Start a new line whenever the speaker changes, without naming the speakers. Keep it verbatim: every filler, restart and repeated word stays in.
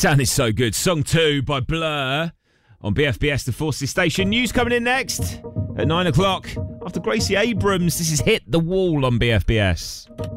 sounded so good. Song two by Blur on B F B S, the Forces station. News coming in next at nine o'clock. After Gracie Abrams, this is Hit the Wall on B F B S.